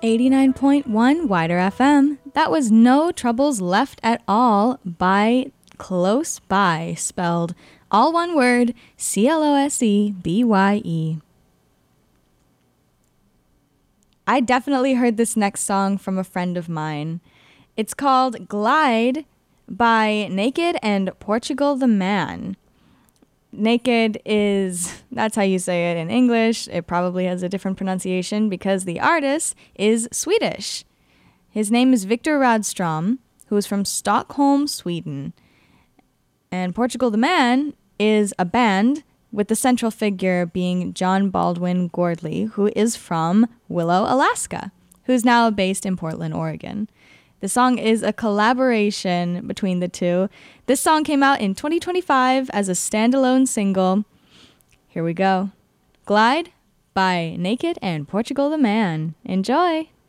89.1 Wider FM. That was No Troubles Left at All by Close By, spelled all one word, CLOSEBYE. I definitely heard this next song from a friend of mine. It's called Glide by Naked and Portugal the Man. Naked that's how you say it in English. It probably has a different pronunciation because the artist is Swedish. His name is Victor Radstrom, who is from Stockholm, Sweden. And Portugal the Man is a band with the central figure being John Baldwin Gordley, who is from Willow, Alaska, who's now based in Portland, Oregon. The song is a collaboration between the two. This song came out in 2025 as a standalone single. Here we go. Glide by Naked and Portugal the Man. Enjoy!